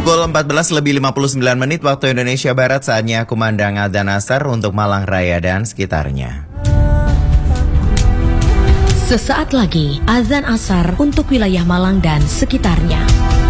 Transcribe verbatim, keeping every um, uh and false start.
Pukul empat belas lebih lima puluh sembilan menit waktu Indonesia Barat, saatnya kumandang adzan asar untuk Malang Raya dan sekitarnya. Sesaat lagi azan asar untuk wilayah Malang dan sekitarnya.